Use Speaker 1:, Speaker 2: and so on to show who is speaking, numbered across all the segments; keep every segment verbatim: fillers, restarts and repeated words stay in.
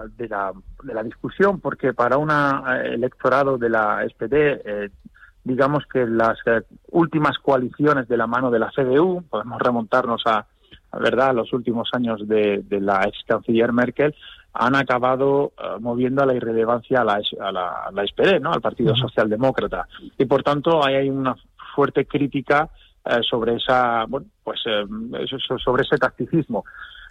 Speaker 1: de la, de la discusión, porque para un electorado de la S P D, eh, digamos que las eh, últimas coaliciones de la mano de la C D U, podemos remontarnos a, a verdad, a los últimos años de, de la ex canciller Merkel, han acabado uh, moviendo a la irrelevancia a la, a la, a la S P D, ¿no?, al Partido Socialdemócrata. Y por tanto ahí hay una fuerte crítica uh, sobre esa, bueno, pues uh, sobre ese tacticismo.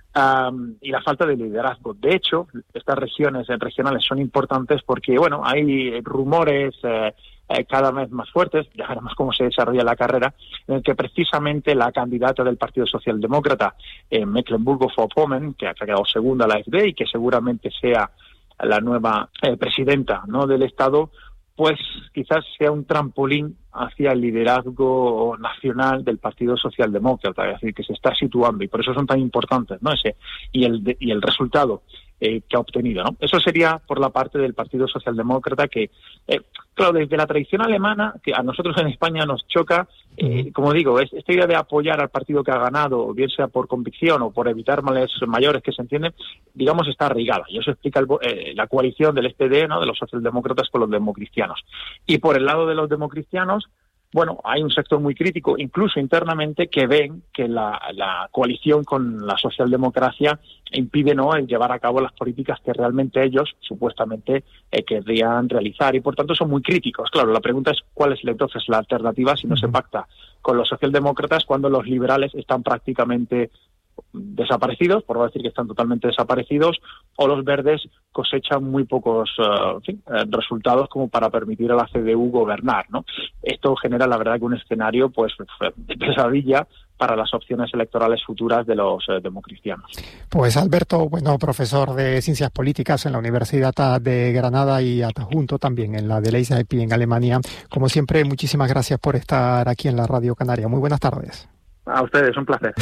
Speaker 1: Um, y la falta de liderazgo. De hecho, estas regiones eh, regionales son importantes porque, bueno, hay rumores eh, eh, cada vez más fuertes, ya veremos cómo se desarrolla la carrera, en el que precisamente la candidata del Partido Socialdemócrata en Mecklemburgo-Vorpommern, que ha quedado segunda a la A F D y que seguramente sea la nueva eh, presidenta, ¿no?, del Estado, pues quizás sea un trampolín hacia el liderazgo nacional del Partido Socialdemócrata, es decir, que se está situando, y por eso son tan importantes, ¿no?, ese y el y el resultado eh, que ha obtenido, ¿no? Eso sería por la parte del Partido Socialdemócrata, que, eh, claro, desde la tradición alemana, que a nosotros en España nos choca, eh, como digo, es, esta idea de apoyar al partido que ha ganado, bien sea por convicción o por evitar males mayores que se entienden, digamos, está arraigada. Y eso explica el, eh, la coalición del S P D, ¿no?, de los socialdemócratas con los democristianos. Y por el lado de los democristianos, bueno, hay un sector muy crítico, incluso internamente, que ven que la, la coalición con la socialdemocracia impide, ¿no?, el llevar a cabo las políticas que realmente ellos supuestamente eh, querrían realizar, y por tanto son muy críticos. Claro, la pregunta es cuál es entonces la alternativa si no se pacta con los socialdemócratas cuando los liberales están prácticamente desaparecidos, por no decir que están totalmente desaparecidos, o los verdes cosechan muy pocos uh, en fin, eh, resultados como para permitir a la C D U gobernar, ¿no? Esto genera, la verdad, que un escenario pues de pesadilla para las opciones electorales futuras de los eh, democristianos.
Speaker 2: Pues Alberto, bueno, profesor de Ciencias Políticas en la Universidad de Granada y adjunto también en la de Leipzig en Alemania. Como siempre, muchísimas gracias por estar aquí en la Radio Canaria. Muy buenas tardes.
Speaker 1: A ustedes, un placer.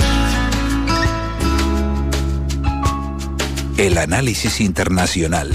Speaker 3: El análisis internacional.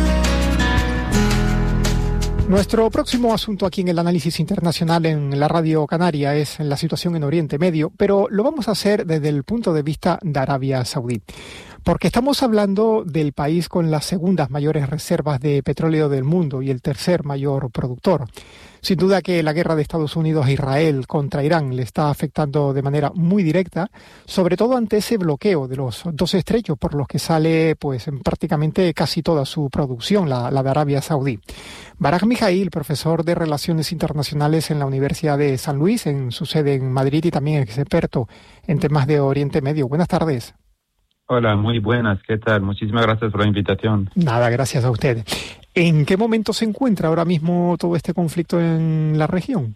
Speaker 2: Nuestro próximo asunto aquí en el análisis internacional en la Radio Canaria es la situación en Oriente Medio, pero lo vamos a hacer desde el punto de vista de Arabia Saudí. Porque estamos hablando del país con las segundas mayores reservas de petróleo del mundo y el tercer mayor productor. Sin duda que la guerra de Estados Unidos e Israel contra Irán le está afectando de manera muy directa, sobre todo ante ese bloqueo de los dos estrechos por los que sale pues prácticamente casi toda su producción, la, la de Arabia Saudí. Barak Mijail, profesor de Relaciones Internacionales en la Universidad de San Luis, en su sede en Madrid, y también experto en temas de Oriente Medio. Buenas tardes.
Speaker 4: Hola, muy buenas, ¿qué tal? Muchísimas gracias por la invitación.
Speaker 2: Nada, gracias a usted. ¿En qué momento se encuentra ahora mismo todo este conflicto en la región?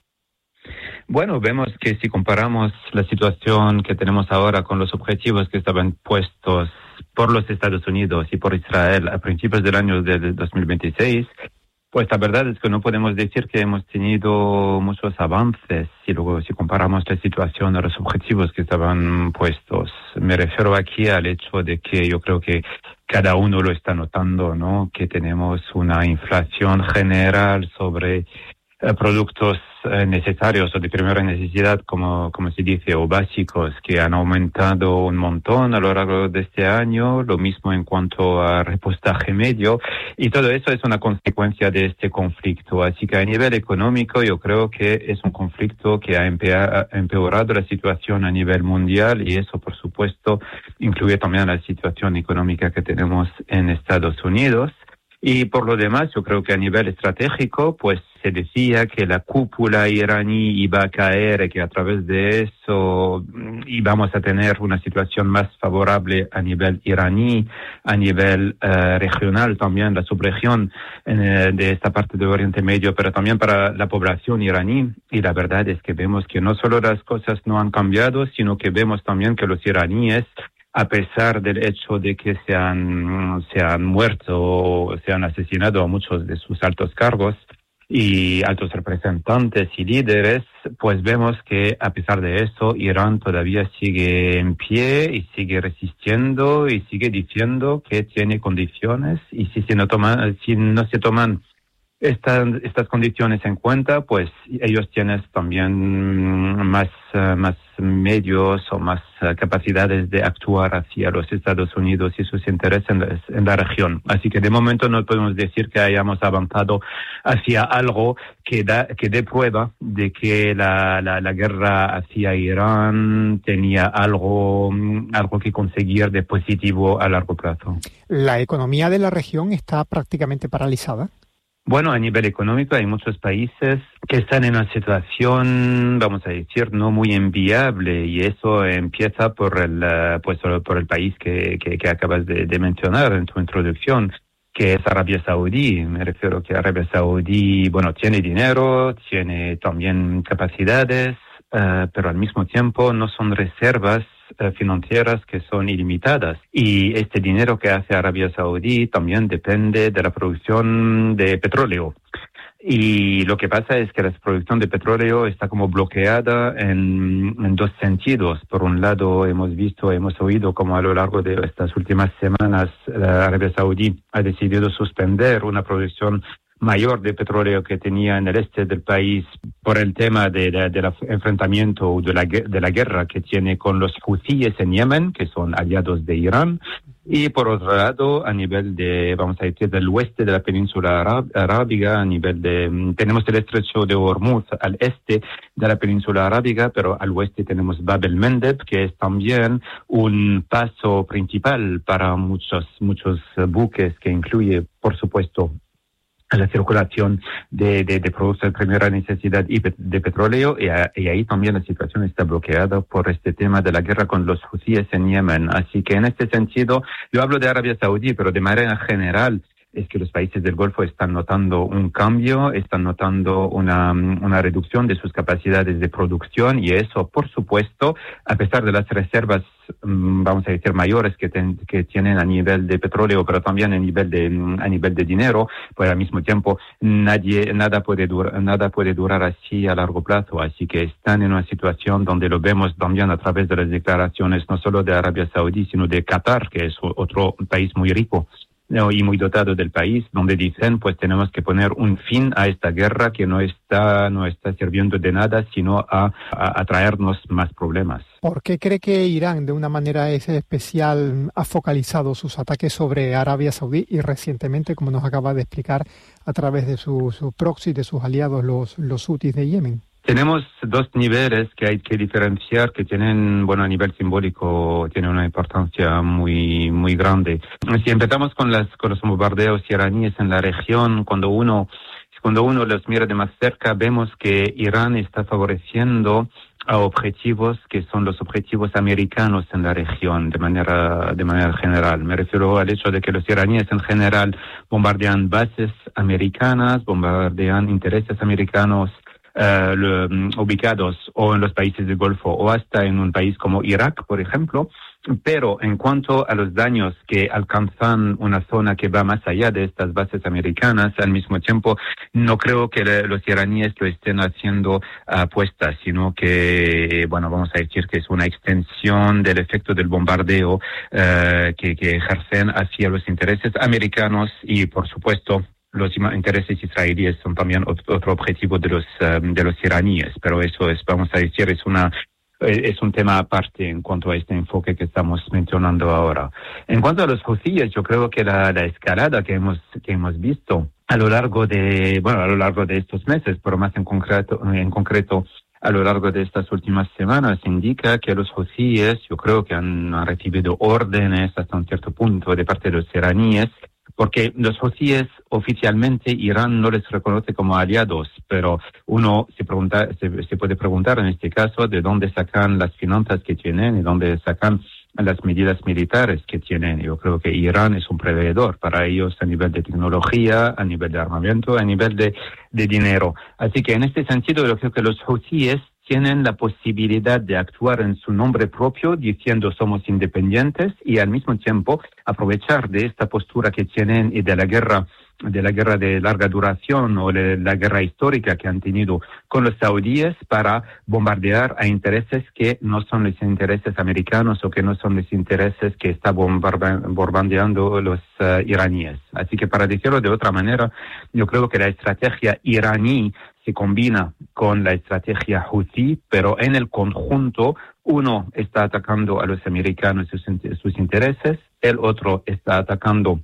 Speaker 4: Bueno, vemos que si comparamos la situación que tenemos ahora con los objetivos que estaban puestos por los Estados Unidos y por Israel a principios del año de dos mil veintiséis, pues la verdad es que no podemos decir que hemos tenido muchos avances si luego si comparamos la situación a los objetivos que estaban puestos. Me refiero aquí al hecho de que yo creo que cada uno lo está notando, ¿no? Que tenemos una inflación general sobre eh, productos eh, necesarios o de primera necesidad, como, como se dice, o básicos, que han aumentado un montón a lo largo de este año, lo mismo en cuanto a repostaje medio, y todo eso es una consecuencia de este conflicto. Así que a nivel económico yo creo que es un conflicto que ha empeorado la situación a nivel mundial, y eso por supuesto incluye también la situación económica que tenemos en Estados Unidos. Y por lo demás, yo creo que a nivel estratégico, pues se decía que la cúpula iraní iba a caer y que a través de eso íbamos a tener una situación más favorable a nivel iraní, a nivel uh, regional también, la subregión eh, de esta parte de Oriente Medio, pero también para la población iraní. Y la verdad es que vemos que no solo las cosas no han cambiado, sino que vemos también que los iraníes, a pesar del hecho de que se han, se han muerto o se han asesinado a muchos de sus altos cargos y altos representantes y líderes, pues vemos que a pesar de eso, Irán todavía sigue en pie y sigue resistiendo y sigue diciendo que tiene condiciones, y si se no toman, si no se toman estas, estas condiciones en cuenta, pues ellos tienen también más, más medios o más uh, capacidades de actuar hacia los Estados Unidos y sus intereses en la, en la región. Así que de momento no podemos decir que hayamos avanzado hacia algo que da que dé prueba de que la, la, la guerra hacia Irán tenía algo, algo que conseguir de positivo a largo plazo.
Speaker 2: ¿La economía de la región está prácticamente paralizada?
Speaker 4: Bueno, a nivel económico hay muchos países que están en una situación, vamos a decir, no muy enviable, y eso empieza por el, pues, por el país que, que, que acabas de, de mencionar en tu introducción, que es Arabia Saudí. Me refiero que Arabia Saudí, bueno, tiene dinero, tiene también capacidades, uh, pero al mismo tiempo no son reservas financieras que son ilimitadas, y este dinero que hace Arabia Saudí también depende de la producción de petróleo. Y lo que pasa es que la producción de petróleo está como bloqueada en, en dos sentidos. Por un lado, hemos visto, hemos oído como a lo largo de estas últimas semanas la Arabia Saudí ha decidido suspender una producción mayor de petróleo que tenía en el este del país por el tema de, de, del enfrentamiento o de la, de la guerra que tiene con los hutíes en Yemen, que son aliados de Irán. Y por otro lado, a nivel de, vamos a decir, del oeste de la península arab, arábiga, a nivel de, tenemos el estrecho de Hormuz al este de la península arábiga, pero al oeste tenemos Bab el-Mandeb, que es también un paso principal para muchos, muchos buques, que incluye, por supuesto, la circulación de, de, de productos de primera necesidad y de petróleo, y, a, y ahí también la situación está bloqueada por este tema de la guerra con los hutíes en Yemen. Así que en este sentido, yo hablo de Arabia Saudí, pero de manera general, es que los países del Golfo están notando un cambio, están notando una, una reducción de sus capacidades de producción, y eso, por supuesto, a pesar de las reservas, vamos a decir, mayores que, ten, que tienen a nivel de petróleo, pero también a nivel de, a nivel de dinero, pues al mismo tiempo nadie, nada puede durar, nada puede durar así a largo plazo. Así que están en una situación donde lo vemos también a través de las declaraciones, no solo de Arabia Saudí, sino de Qatar, que es otro país muy rico y muy dotado del país, donde dicen, pues tenemos que poner un fin a esta guerra que no está no está sirviendo de nada, sino a, a, a traernos más problemas.
Speaker 2: ¿Por qué cree que Irán, de una manera especial, ha focalizado sus ataques sobre Arabia Saudí y recientemente, como nos acaba de explicar, a través de su, su proxy, de sus aliados, los, los hutíes de Yemen?
Speaker 4: Tenemos dos niveles que hay que diferenciar, que tienen, bueno, a nivel simbólico, tienen una importancia muy, muy grande. Si empezamos con las, con los bombardeos iraníes en la región, cuando uno, cuando uno los mira de más cerca, vemos que Irán está favoreciendo a objetivos que son los objetivos americanos en la región de manera de manera general. Me refiero al hecho de que los iraníes en general bombardean bases americanas, bombardean intereses americanos Uh, lo, um, ubicados o en los países del Golfo o hasta en un país como Irak, por ejemplo. Pero en cuanto a los daños que alcanzan una zona que va más allá de estas bases americanas, al mismo tiempo no creo que le, los iraníes lo estén haciendo apuestas, sino que, bueno, vamos a decir que es una extensión del efecto del bombardeo uh, que, que ejercen hacia los intereses americanos y, por supuesto, los intereses israelíes son también otro objetivo de los um, de los iraníes, pero eso es, vamos a decir, es una es un tema aparte en cuanto a este enfoque que estamos mencionando ahora. En cuanto a los hutíes, yo creo que la, la escalada que hemos que hemos visto a lo largo de bueno a lo largo de estos meses, pero más en concreto en concreto a lo largo de estas últimas semanas, indica que los hutíes, yo creo que han, han recibido órdenes hasta un cierto punto de parte de los iraníes, porque los hutíes oficialmente Irán no les reconoce como aliados, pero uno se, pregunta, se, se puede preguntar en este caso de dónde sacan las finanzas que tienen y dónde sacan las medidas militares que tienen. Yo creo que Irán es un proveedor para ellos a nivel de tecnología, a nivel de armamento, a nivel de, de dinero. Así que en este sentido yo creo que los hutíes tienen la posibilidad de actuar en su nombre propio, diciendo somos independientes, y al mismo tiempo aprovechar de esta postura que tienen y de la guerra de la guerra de larga duración o de la guerra histórica que han tenido con los saudíes para bombardear a intereses que no son los intereses americanos o que no son los intereses que están bombardeando los uh, iraníes. Así que, para decirlo de otra manera, yo creo que la estrategia iraní se combina con la estrategia Houthi, pero en el conjunto uno está atacando a los americanos y sus, sus intereses, el otro está atacando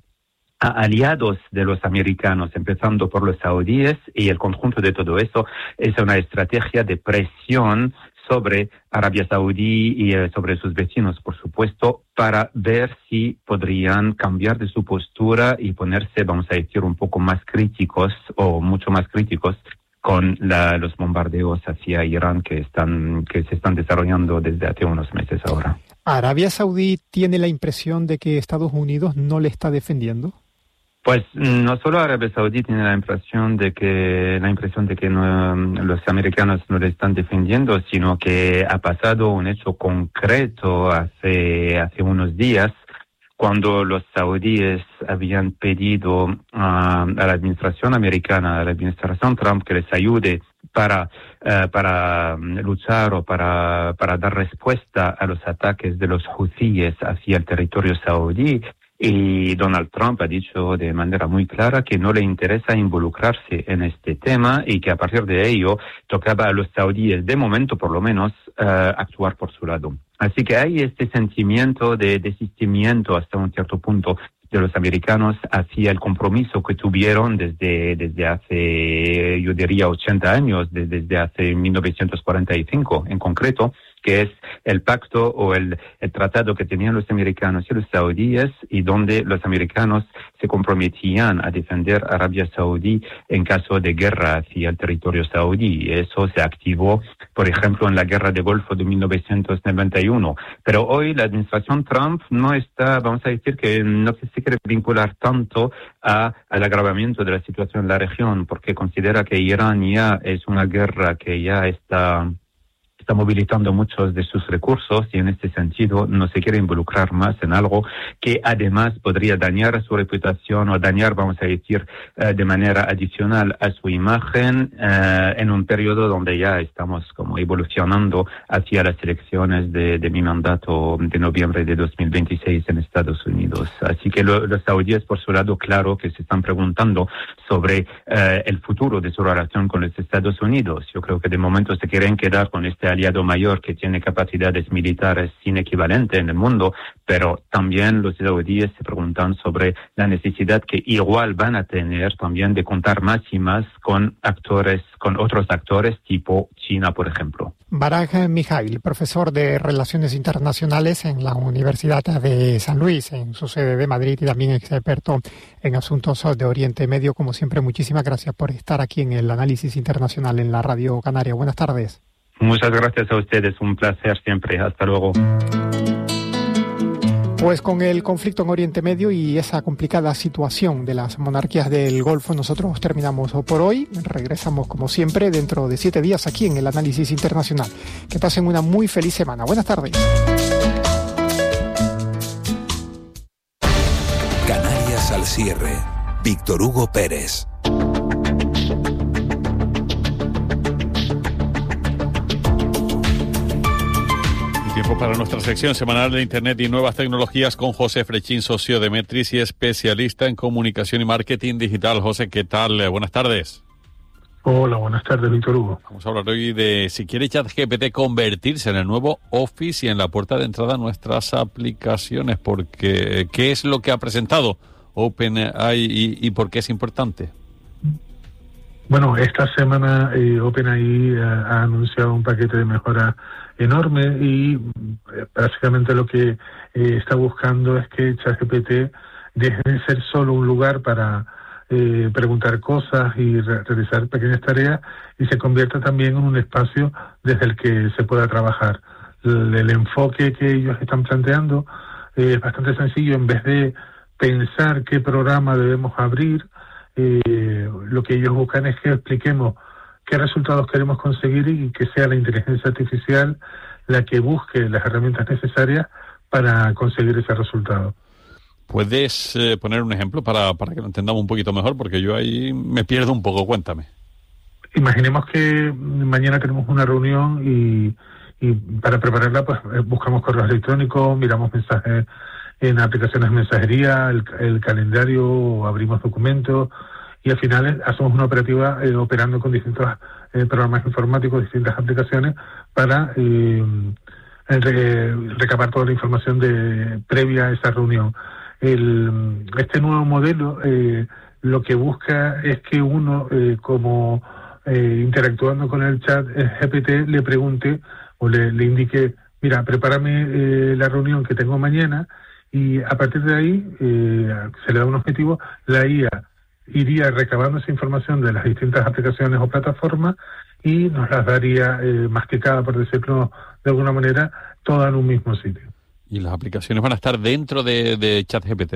Speaker 4: a aliados de los americanos, empezando por los saudíes, y el conjunto de todo eso es una estrategia de presión sobre Arabia Saudí y eh, sobre sus vecinos, por supuesto, para ver si podrían cambiar de su postura y ponerse, vamos a decir, un poco más críticos o mucho más críticos con la, los bombardeos hacia Irán que están que se están desarrollando desde hace unos meses ahora.
Speaker 2: ¿Arabia Saudí tiene la impresión de que Estados Unidos no le está defendiendo?
Speaker 4: Pues no solo Arabia Saudí tiene la impresión de que la impresión de que no, los americanos no le están defendiendo, sino que ha pasado un hecho concreto hace hace unos días, cuando los saudíes habían pedido uh, a la administración americana, a la administración Trump, que les ayude para uh, para luchar o para para dar respuesta a los ataques de los huthíes hacia el territorio saudí. Y Donald Trump ha dicho de manera muy clara que no le interesa involucrarse en este tema y que a partir de ello tocaba a los saudíes, de momento por lo menos, uh, actuar por su lado. Así que hay este sentimiento de desistimiento hasta un cierto punto de los americanos hacia el compromiso que tuvieron desde desde hace, yo diría, ochenta años, desde, desde hace mil novecientos cuarenta y cinco en concreto, que es el pacto o el, el tratado que tenían los americanos y los saudíes, y donde los americanos se comprometían a defender a Arabia Saudí en caso de guerra hacia el territorio saudí. Eso se activó, por ejemplo, en la guerra de Golfo de mil novecientos noventa y uno. Pero hoy la administración Trump no está, vamos a decir que no se quiere vincular tanto a, al agravamiento de la situación en la región, porque considera que Irán ya es una guerra que ya está... está movilizando muchos de sus recursos, y en este sentido no se quiere involucrar más en algo que además podría dañar su reputación o dañar, vamos a decir, eh, de manera adicional a su imagen eh, en un periodo donde ya estamos como evolucionando hacia las elecciones de, de mi mandato de noviembre de dos mil veintiséis en Estados Unidos. Así que lo, los saudíes, por su lado, claro que se están preguntando sobre eh, el futuro de su relación con los Estados Unidos. Yo creo que de momento se quieren quedar con este aliado mayor que tiene capacidades militares sin equivalente en el mundo, pero también los saudíes se preguntan sobre la necesidad que igual van a tener también de contar más y más con actores, con otros actores tipo China, por ejemplo.
Speaker 2: Barak Mijail, profesor de Relaciones Internacionales en la Universidad de San Luis, en su sede de Madrid, y también experto en asuntos de Oriente Medio. Como siempre, muchísimas gracias por estar aquí en el Análisis Internacional en la Radio Canaria. Buenas tardes.
Speaker 4: Muchas gracias a ustedes, un placer siempre. Hasta luego.
Speaker 2: Pues con el conflicto en Oriente Medio y esa complicada situación de las monarquías del Golfo, nosotros terminamos por hoy. Regresamos como siempre dentro de siete días aquí en el Análisis Internacional. Que pasen una muy feliz semana. Buenas tardes.
Speaker 3: Canarias al cierre. Víctor Hugo Pérez.
Speaker 5: Tiempo para nuestra sección semanal de Internet y Nuevas Tecnologías con José Frechín, socio de Metris y especialista en comunicación y marketing digital. José, ¿qué tal? Buenas tardes.
Speaker 6: Hola, buenas tardes, Víctor Hugo.
Speaker 5: Vamos a hablar hoy de si quiere ChatGPT convertirse en el nuevo Office y en la puerta de entrada a nuestras aplicaciones, porque ¿qué es lo que ha presentado OpenAI y, y por qué es importante?
Speaker 6: Bueno, esta semana eh, OpenAI eh, ha anunciado un paquete de mejora enorme y eh, básicamente lo que eh, está buscando es que ChatGPT deje de ser solo un lugar para eh, preguntar cosas y re- realizar pequeñas tareas y se convierta también en un espacio desde el que se pueda trabajar. El, el enfoque que ellos están planteando eh, es bastante sencillo. En vez de pensar qué programa debemos abrir, eh, lo que ellos buscan es que expliquemos qué resultados queremos conseguir y que sea la inteligencia artificial la que busque las herramientas necesarias para conseguir ese resultado.
Speaker 5: ¿Puedes eh, poner un ejemplo para, para que lo entendamos un poquito mejor? Porque yo ahí me pierdo un poco. Cuéntame.
Speaker 6: Imaginemos que mañana tenemos una reunión y, y para prepararla pues buscamos correos electrónicos, miramos mensajes en aplicaciones de mensajería, el, el calendario, abrimos documentos y al final hacemos una operativa eh, operando con distintos eh, programas informáticos, distintas aplicaciones para eh, re, recabar toda la información de previa a esa reunión. El, este nuevo modelo eh, lo que busca es que uno eh, como eh, interactuando con el chat el G P T le pregunte o le, le indique, mira, prepárame eh, la reunión que tengo mañana, y a partir de ahí eh, se le da un objetivo, la I A iría recabando esa información de las distintas aplicaciones o plataformas y nos las daría eh, masticada, por decirlo de alguna manera, toda en un mismo sitio.
Speaker 5: ¿Y las aplicaciones van a estar dentro de, de ChatGPT?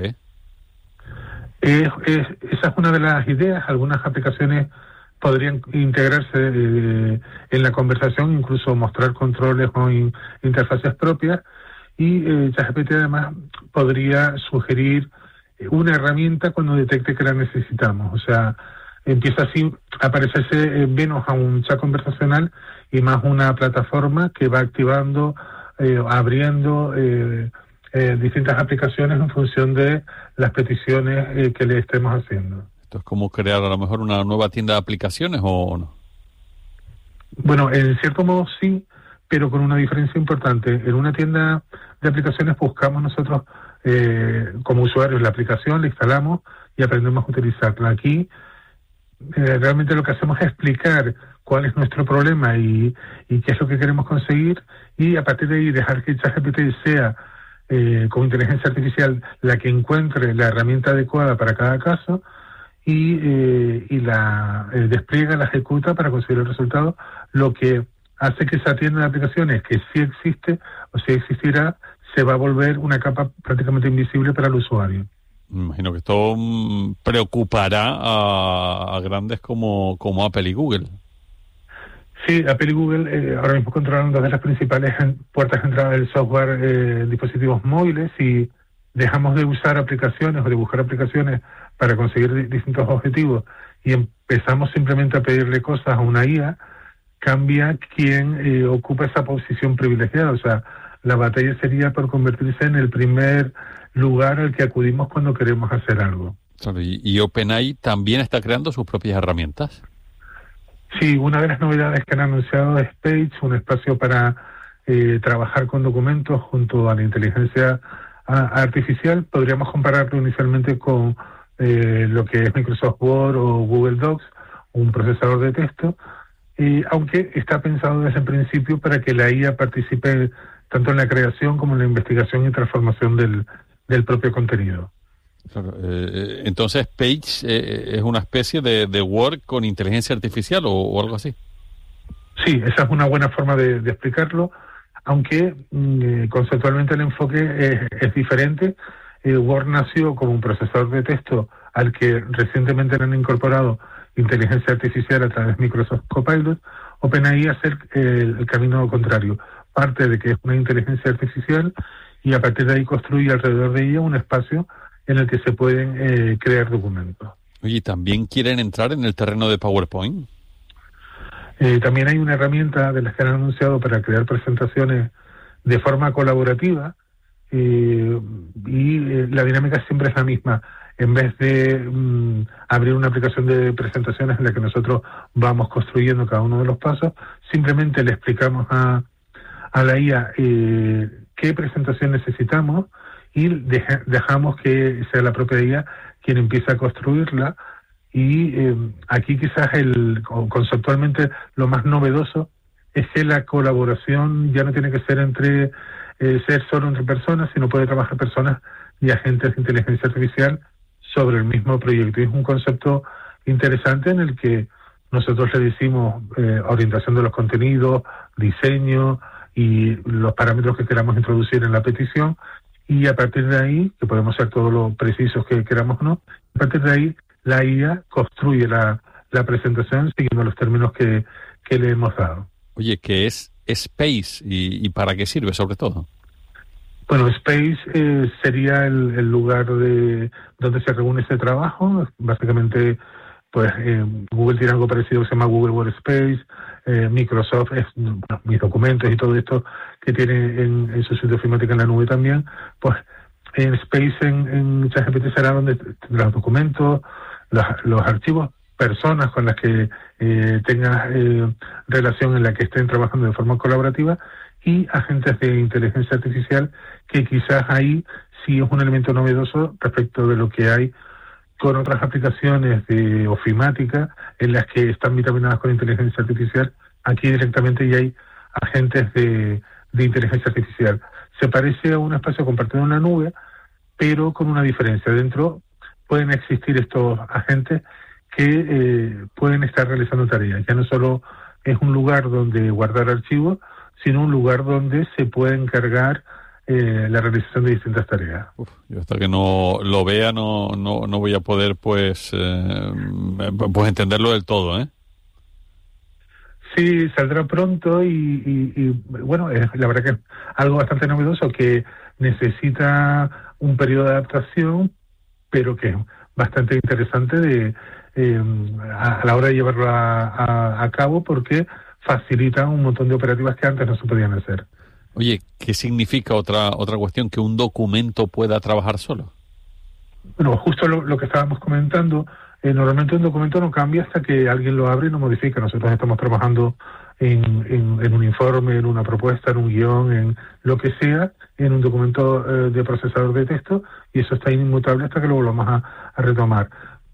Speaker 6: Es, es, esa es una de las ideas. Algunas aplicaciones podrían integrarse eh, en la conversación, incluso mostrar controles o in, interfaces propias, y eh, ChatGPT además podría sugerir una herramienta cuando detecte que la necesitamos. O sea, empieza así a parecerse menos a un chat conversacional y más una plataforma que va activando, eh, abriendo eh, eh, distintas aplicaciones en función de las peticiones eh, que le estemos haciendo.
Speaker 5: ¿Esto es como crear a lo mejor una nueva tienda de aplicaciones o no?
Speaker 6: Bueno, en cierto modo sí, pero con una diferencia importante. En una tienda de aplicaciones buscamos nosotros eh, como usuarios la aplicación, la instalamos y aprendemos a utilizarla. Aquí eh, realmente lo que hacemos es explicar cuál es nuestro problema y, y qué es lo que queremos conseguir, y a partir de ahí dejar que ChatGPT sea eh, con inteligencia artificial la que encuentre la herramienta adecuada para cada caso y, eh, y la eh, despliega, la ejecuta para conseguir el resultado, lo que hace que esa tienda de aplicaciones que sí existe o sí existirá se va a volver una capa prácticamente invisible para el usuario.
Speaker 5: Me imagino que esto mm, preocupará a, a grandes como, como Apple y Google.
Speaker 6: Sí, Apple y Google eh, ahora mismo controlan dos de las principales puertas de entrada del software eh, en dispositivos móviles, y dejamos de usar aplicaciones o de buscar aplicaciones para conseguir distintos objetivos y empezamos simplemente a pedirle cosas a una I A, cambia quien eh, ocupa esa posición privilegiada. O sea, la batalla sería por convertirse en el primer lugar al que acudimos cuando queremos hacer algo.
Speaker 5: ¿Y, y OpenAI también está creando sus propias herramientas?
Speaker 6: Sí, una de las novedades que han anunciado es Page, un espacio para eh, trabajar con documentos junto a la inteligencia a, artificial. Podríamos compararlo inicialmente con eh, lo que es Microsoft Word o Google Docs, un procesador de texto, y aunque está pensado desde el principio para que la I A participe tanto en la creación como en la investigación y transformación del, del propio contenido.
Speaker 5: Claro, eh, entonces Page eh, es una especie de, de Word con inteligencia artificial o, o algo así.
Speaker 6: Sí, esa es una buena forma de, de explicarlo, aunque eh, conceptualmente el enfoque es, es diferente. Eh, Word nació como un procesador de texto al que recientemente le han incorporado inteligencia artificial a través de Microsoft Copilot. OpenAI hace el, el camino contrario, parte de que es una inteligencia artificial y a partir de ahí construye alrededor de ella un espacio en el que se pueden eh, crear documentos.
Speaker 5: Oye, ¿también quieren entrar en el terreno de PowerPoint?
Speaker 6: Eh, también hay una herramienta de las que han anunciado para crear presentaciones de forma colaborativa eh, y eh, la dinámica siempre es la misma. En vez de mm, abrir una aplicación de presentaciones en la que nosotros vamos construyendo cada uno de los pasos, simplemente le explicamos a, a la I A eh, qué presentación necesitamos y deja, dejamos que sea la propia I A quien empiece a construirla. Y eh, aquí quizás el conceptualmente lo más novedoso es que la colaboración ya no tiene que ser entre eh, ser solo entre personas, sino puede trabajar personas y agentes de inteligencia artificial sobre el mismo proyecto. Y es un concepto interesante en el que nosotros le decimos eh, orientación de los contenidos, diseño y los parámetros que queramos introducir en la petición, y a partir de ahí, que podemos ser todo lo precisos que queramos o no, a partir de ahí la I A construye la, la presentación siguiendo los términos que, que le hemos dado.
Speaker 5: Oye, ¿qué es Space y, y para qué sirve sobre todo?
Speaker 6: Bueno, Space eh, sería el, el lugar de donde se reúne ese trabajo. Básicamente, pues eh, Google tiene algo parecido que se llama Google Workspace. Eh, Microsoft es, bueno, mis documentos y todo esto que tiene en, en su sitio ofimática en la nube también. Pues en Space, en, en ChatGPT será donde tendrás los documentos, los, los archivos, personas con las que eh, tengas eh, relación, en la que estén trabajando de forma colaborativa, y agentes de inteligencia artificial, que quizás ahí sí es un elemento novedoso respecto de lo que hay con otras aplicaciones de ofimática en las que están vitaminadas con inteligencia artificial. Aquí directamente ya hay agentes de, de inteligencia artificial. Se parece a un espacio compartido en la nube, pero con una diferencia. Dentro pueden existir estos agentes que eh, pueden estar realizando tareas. Ya no solo es un lugar donde guardar archivos, sino un lugar donde se puede encargar eh, la realización de distintas tareas.
Speaker 5: Uf, yo hasta que no lo vea no no no voy a poder pues eh, pues entenderlo del todo, ¿eh?
Speaker 6: Sí, saldrá pronto y, y, y bueno, es, la verdad que es algo bastante novedoso que necesita un periodo de adaptación, pero que es bastante interesante de eh, a, a la hora de llevarlo a, a, a cabo, porque facilita un montón de operativas que antes no se podían hacer.
Speaker 5: Oye, ¿qué significa otra otra cuestión? ¿Que un documento pueda trabajar solo?
Speaker 6: Bueno, justo lo, lo que estábamos comentando, eh, normalmente un documento no cambia hasta que alguien lo abre y lo modifica. Nosotros estamos trabajando en, en, en un informe, en una propuesta, en un guión, en lo que sea, en un documento eh, de procesador de texto, y eso está inmutable hasta que lo volvamos a, a retomar.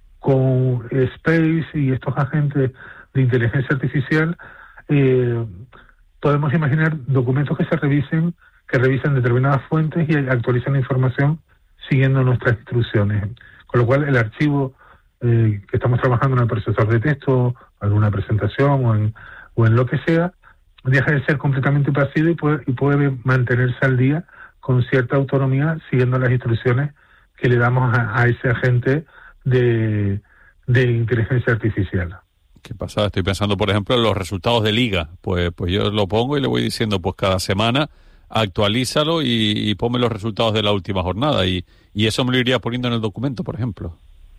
Speaker 6: Con Space y estos agentes de inteligencia artificial, eh, podemos imaginar documentos que se revisen, que revisen determinadas fuentes y actualizan la información siguiendo nuestras instrucciones. Con lo cual, el archivo eh, que estamos trabajando en el procesador de texto, alguna presentación o en, o en lo que sea, deja de ser completamente pasivo y puede, y puede mantenerse al día con cierta autonomía siguiendo las instrucciones que le damos a, a ese agente de, de inteligencia artificial.
Speaker 5: ¿Qué pasa? Estoy pensando, por ejemplo, en los resultados de liga. Pues pues yo lo pongo y le voy diciendo, pues cada semana actualízalo y, y ponme los resultados de la última jornada. Y, y eso me lo iría poniendo en el documento, por ejemplo.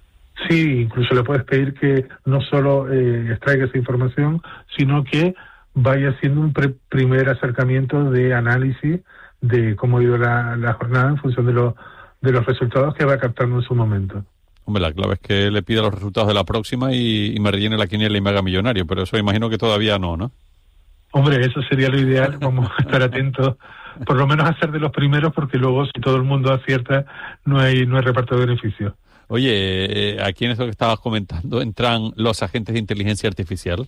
Speaker 6: Sí, incluso le puedes pedir que no solo eh, extraiga esa información, sino que vaya haciendo un pre- primer acercamiento de análisis de cómo ha ido la, la jornada en función de, lo, de los resultados que va captando en su momento.
Speaker 5: Hombre, la clave es que le pida los resultados de la próxima y, y me rellene la quiniela y me haga millonario, pero eso imagino que todavía no, ¿no?
Speaker 6: Hombre, eso sería lo ideal. Vamos a estar atentos, por lo menos a ser de los primeros, porque luego si todo el mundo acierta no hay no hay reparto de beneficios.
Speaker 5: Oye, eh, aquí en esto que estabas comentando, ¿entran los agentes de inteligencia artificial?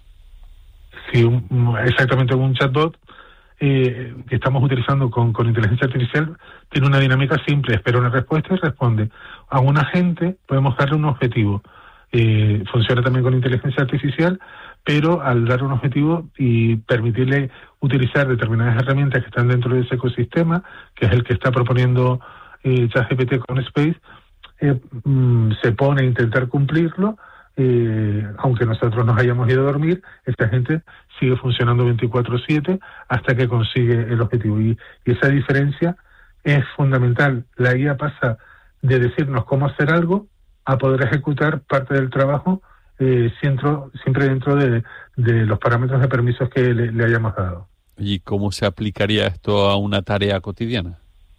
Speaker 6: Sí, un, exactamente, un chatbot eh, que estamos utilizando con, con inteligencia artificial tiene una dinámica simple: espera una respuesta y responde. A un agente podemos darle un objetivo. Eh, funciona también con inteligencia artificial, pero al dar un objetivo y permitirle utilizar determinadas herramientas que están dentro de ese ecosistema, que es el que está proponiendo eh, ChatGPT con Space, eh, mm, se pone a intentar cumplirlo. Eh, aunque nosotros nos hayamos ido a dormir, esta gente sigue funcionando veinticuatro siete hasta que consigue el objetivo. Y, y esa diferencia es fundamental. La I A pasa de decirnos cómo hacer algo a poder ejecutar parte del trabajo eh, siempre, siempre dentro de, de los parámetros de permisos que le, le hayamos dado.
Speaker 5: ¿Y cómo se aplicaría esto a una tarea cotidiana?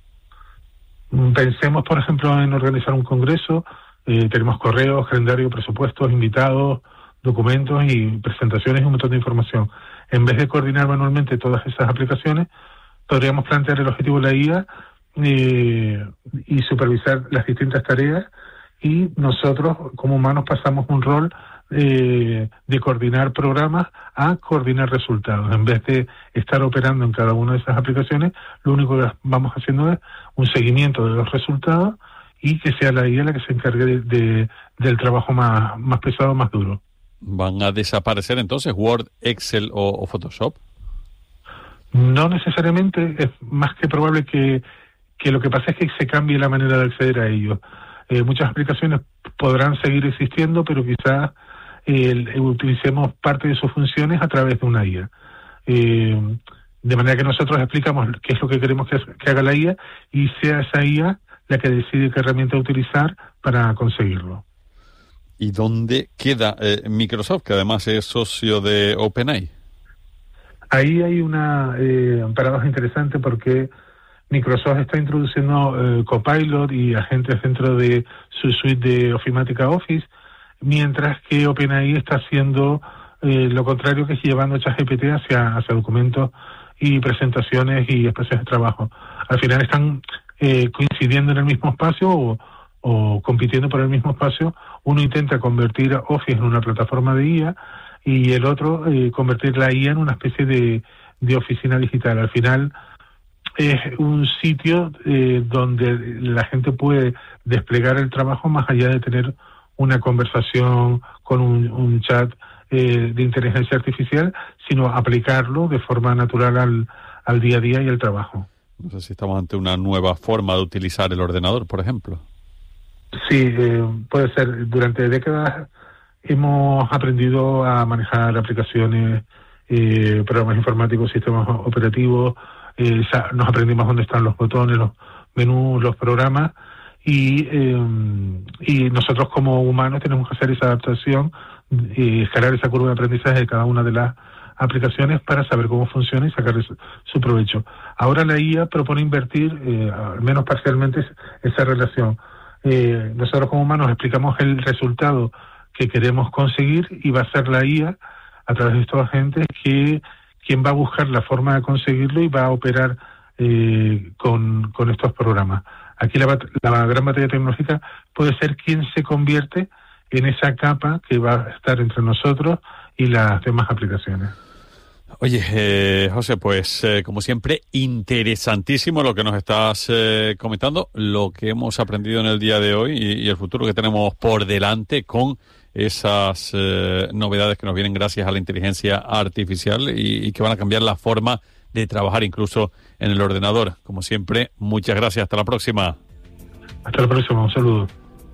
Speaker 6: Pensemos, por ejemplo, en organizar un congreso. Eh, tenemos correos, calendario, presupuestos, invitados, documentos y presentaciones y un montón de información. En vez de coordinar manualmente todas esas aplicaciones, podríamos plantear el objetivo de la I A eh, y supervisar las distintas tareas, y nosotros como humanos pasamos un rol eh, de coordinar programas a coordinar resultados. En vez de estar operando en cada una de esas aplicaciones, lo único que vamos haciendo es un seguimiento de los resultados y que sea la I A la que se encargue de, de, del trabajo más, más pesado, más duro.
Speaker 5: ¿Van a desaparecer entonces Word, Excel o, o Photoshop?
Speaker 6: No necesariamente, es más que probable que, que lo que pasa es que se cambie la manera de acceder a ellos. Eh, muchas aplicaciones podrán seguir existiendo, pero quizás eh, utilicemos parte de sus funciones a través de una I A. Eh, De manera que nosotros explicamos qué es lo que queremos que, que haga la I A y sea esa I A la que decide qué herramienta utilizar para conseguirlo.
Speaker 5: ¿Y dónde queda eh, Microsoft, que además es socio de OpenAI?
Speaker 6: Ahí hay una eh, paradoja interesante porque Microsoft está introduciendo eh, Copilot y agentes dentro de su suite de Ofimática Office, mientras que OpenAI está haciendo eh, lo contrario, que es llevando ChatGPT hacia, hacia documentos y presentaciones y espacios de trabajo. Al final están eh, coincidiendo en el mismo espacio o, o compitiendo por el mismo espacio. Uno intenta convertir Office en una plataforma de I A y el otro eh, convertir la I A en una especie de, de oficina digital. Al final es un sitio eh, donde la gente puede desplegar el trabajo más allá de tener una conversación con un, un chat eh, de inteligencia artificial, sino aplicarlo de forma natural al, al día a día y al trabajo.
Speaker 5: No sé si estamos ante una nueva forma de utilizar el ordenador, por ejemplo.
Speaker 6: Sí, eh, puede ser. Durante décadas hemos aprendido a manejar aplicaciones, eh, programas informáticos, sistemas operativos, eh, nos aprendimos dónde están los botones, los menús, los programas, y, eh, y nosotros como humanos tenemos que hacer esa adaptación y escalar esa curva de aprendizaje de cada una de las aplicaciones para saber cómo funciona y sacar su, su provecho. Ahora la I A propone invertir, eh, al menos parcialmente, esa relación. Eh, nosotros como humanos explicamos el resultado que queremos conseguir y va a ser la I A, a través de estos agentes, que quien va a buscar la forma de conseguirlo y va a operar eh, con, con estos programas. Aquí la, la gran batalla tecnológica puede ser quién se convierte en esa capa que va a estar entre nosotros y las demás aplicaciones.
Speaker 5: Oye, eh, José, pues eh, como siempre, interesantísimo lo que nos estás eh, comentando, lo que hemos aprendido en el día de hoy y, y el futuro que tenemos por delante con esas eh, novedades que nos vienen gracias a la inteligencia artificial y, y que van a cambiar la forma de trabajar incluso en el ordenador. Como siempre, muchas gracias. Hasta la próxima.
Speaker 6: Hasta la próxima. Un saludo.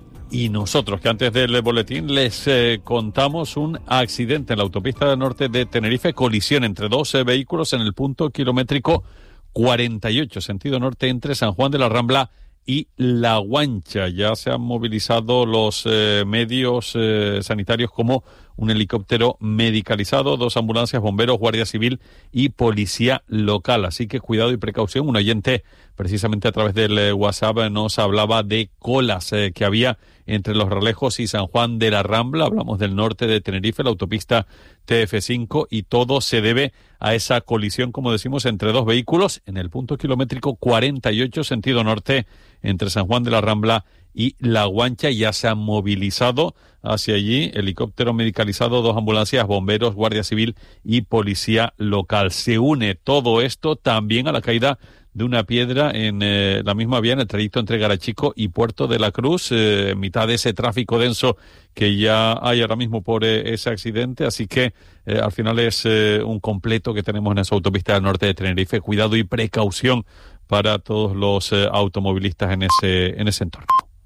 Speaker 5: Y nosotros, que antes del boletín les eh, contamos un accidente en la autopista del norte de Tenerife, colisión entre dos eh, vehículos en el punto kilométrico cuarenta y ocho, sentido norte, entre San Juan de la Rambla y La Guancha. Ya se han movilizado los eh, medios eh, sanitarios como un helicóptero medicalizado, dos ambulancias, bomberos, guardia civil y policía local. Así que cuidado y precaución. Un oyente, precisamente a través del eh, WhatsApp, nos hablaba de colas eh, que había entre Los Relejos y San Juan de la Rambla. Hablamos del norte de Tenerife, la autopista T F cinco, y todo se debe a esa colisión, como decimos, entre dos vehículos en el punto kilométrico cuarenta y ocho, sentido norte, entre San Juan de la Rambla y La Guancha. Ya se han movilizado hacia allí helicóptero medicalizado, dos ambulancias, bomberos, guardia civil y policía local. Se une todo esto también a la caída de una piedra en eh, la misma vía, en el trayecto entre Garachico y Puerto de la Cruz, eh, en mitad de ese tráfico denso que ya hay ahora mismo por eh, ese accidente. Así que eh, al final es eh, un completo que tenemos en esa autopista del norte de Tenerife. Cuidado y precaución para todos los eh, automovilistas en ese, en ese entorno.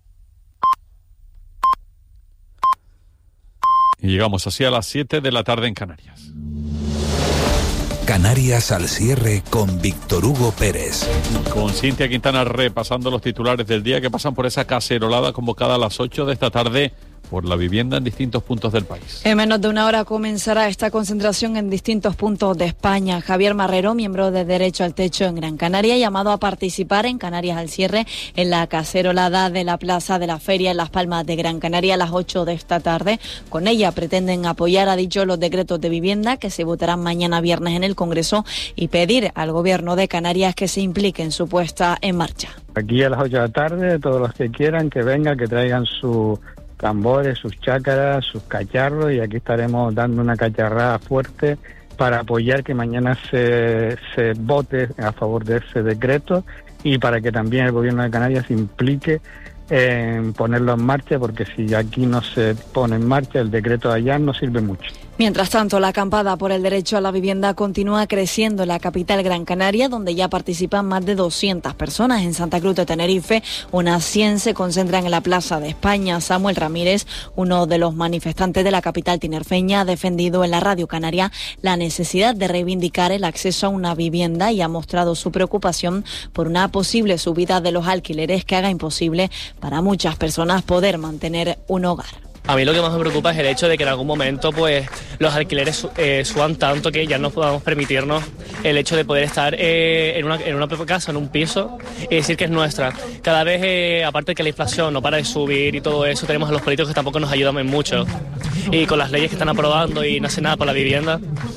Speaker 5: Y llegamos así a las siete de la tarde en Canarias.
Speaker 3: Canarias al cierre con Víctor Hugo Pérez.
Speaker 5: Con Cintia Quintana repasando los titulares del día que pasan por esa cacerolada convocada a las ocho de esta tarde por la vivienda en distintos puntos del país.
Speaker 7: En menos de una hora comenzará esta concentración en distintos puntos de España. Javier Marrero, miembro de Derecho al Techo en Gran Canaria, llamado a participar en Canarias al cierre en la cacerolada de la Plaza de la Feria en Las Palmas de Gran Canaria a las ocho de esta tarde. Con ella pretenden apoyar, ha dicho, los decretos de vivienda que se votarán mañana viernes en el Congreso y pedir al Gobierno de Canarias que se implique en su puesta en marcha.
Speaker 8: Aquí a las ocho de la tarde, todos los que quieran que vengan, que traigan su tambores, sus chácaras, sus cacharros, y aquí estaremos dando una cacharrada fuerte para apoyar que mañana se, se vote a favor de ese decreto y para que también el Gobierno de Canarias se implique en ponerlo en marcha, porque si aquí no se pone en marcha, el decreto de allá no sirve mucho.
Speaker 7: Mientras tanto, la acampada por el derecho a la vivienda continúa creciendo en la capital Gran Canaria, donde ya participan más de doscientas personas. En Santa Cruz de Tenerife, unas cien se concentran en la Plaza de España. Samuel Ramírez, uno de los manifestantes de la capital tinerfeña, ha defendido en la Radio Canaria la necesidad de reivindicar el acceso a una vivienda y ha mostrado su preocupación por una posible subida de los alquileres que haga imposible para muchas personas poder mantener un hogar.
Speaker 9: A mí lo que más me preocupa es el hecho de que en algún momento pues los alquileres eh, suban tanto que ya no podamos permitirnos el hecho de poder estar eh, en, una, en una propia casa, en un piso, y decir que es nuestra. Cada vez, eh, aparte de que la inflación no para de subir y todo eso, tenemos a los políticos que tampoco nos ayudan en mucho. Y con las leyes que están aprobando y no hacen nada por la vivienda,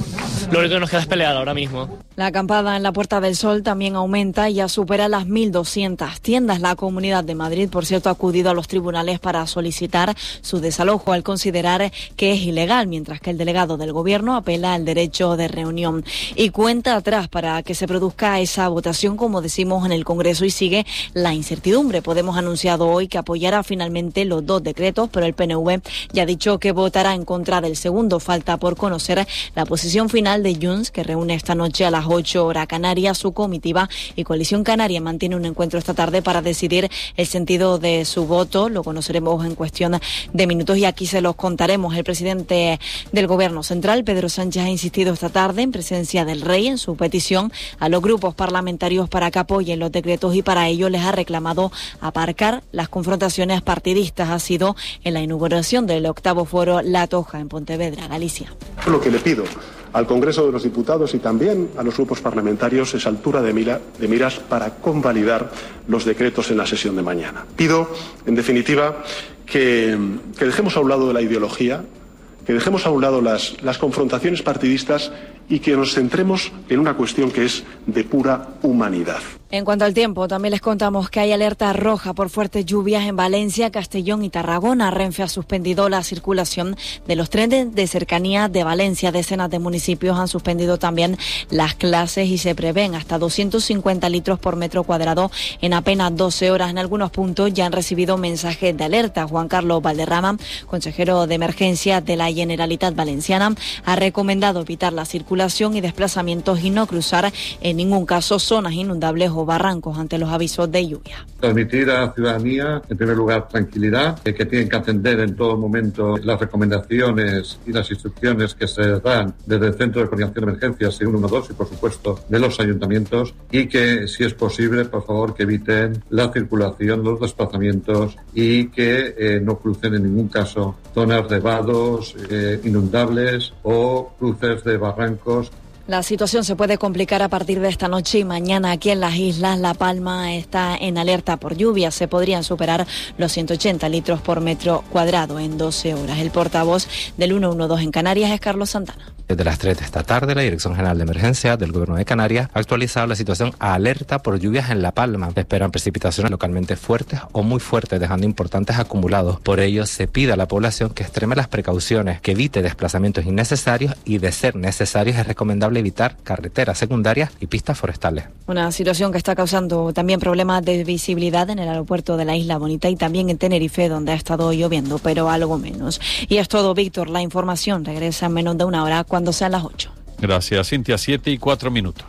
Speaker 9: lo único que nos queda es pelear ahora mismo.
Speaker 7: La acampada en la Puerta del Sol también aumenta y ya supera las mil doscientas tiendas. La Comunidad de Madrid, por cierto, ha acudido a los tribunales para solicitar su desalojo al considerar que es ilegal, mientras que el delegado del Gobierno apela al derecho de reunión. Y cuenta atrás para que se produzca esa votación, como decimos, en el Congreso, y sigue la incertidumbre. Podemos ha anunciado hoy que apoyará finalmente los dos decretos, pero el P N V ya ha dicho que votará en contra del segundo. Falta por conocer la posición final de Junts, que reúne esta noche a las ocho hora Canarias su comitiva, y Coalición Canaria mantiene un encuentro esta tarde para decidir el sentido de su voto. Lo conoceremos en cuestión de minutos y aquí se los contaremos. El presidente del Gobierno Central, Pedro Sánchez, ha insistido esta tarde en presencia del Rey en su petición a los grupos parlamentarios para que apoyen los decretos, y para ello les ha reclamado aparcar las confrontaciones partidistas. Ha sido en la inauguración del octavo foro La Toja en Pontevedra, Galicia.
Speaker 10: Lo que le pido al Congreso de los Diputados y también a los grupos parlamentarios es altura de, mira, de miras para convalidar los decretos en la sesión de mañana. Pido, en definitiva, que, que dejemos a un lado la ideología, que dejemos a un lado las, las confrontaciones partidistas y que nos centremos en una cuestión que es de pura humanidad.
Speaker 7: En cuanto al tiempo, también les contamos que hay alerta roja por fuertes lluvias en Valencia, Castellón y Tarragona. Renfe ha suspendido la circulación de los trenes de cercanía de Valencia. Decenas de municipios han suspendido también las clases y se prevén hasta doscientos cincuenta litros por metro cuadrado en apenas doce horas. En algunos puntos ya han recibido mensajes de alerta. Juan Carlos Valderrama, consejero de emergencia de la Generalitat Valenciana, ha recomendado evitar la circulación y desplazamientos y no cruzar en ningún caso zonas inundables o barrancos ante los avisos de lluvia.
Speaker 11: Transmitir a la ciudadanía, en primer lugar, tranquilidad, que tienen que atender en todo momento las recomendaciones y las instrucciones que se dan desde el Centro de Coordinación de Emergencias ciento doce y, por supuesto, de los ayuntamientos, y que, si es posible, por favor, que eviten la circulación, los desplazamientos y que eh, no crucen en ningún caso zonas de vados, eh, inundables o cruces de barrancos.
Speaker 7: La situación se puede complicar a partir de esta noche y mañana aquí en las islas. La Palma está en alerta por lluvia. Se podrían superar los ciento ochenta litros por metro cuadrado en doce horas. El portavoz del ciento doce en Canarias es Carlos Santana.
Speaker 12: Desde las tres de esta tarde, la Dirección General de Emergencia del Gobierno de Canarias ha actualizado la situación a alerta por lluvias en La Palma. Se esperan precipitaciones localmente fuertes o muy fuertes, dejando importantes acumulados. Por ello, se pide a la población que extreme las precauciones, que evite desplazamientos innecesarios y, de ser necesarios, es recomendable evitar carreteras secundarias y pistas forestales.
Speaker 7: Una situación que está causando también problemas de visibilidad en el aeropuerto de la Isla Bonita y también en Tenerife, donde ha estado lloviendo, pero algo menos. Y es todo, Víctor. La información regresa en menos de una hora cuando sean las ocho.
Speaker 5: Gracias, Cintia. Siete y cuatro minutos.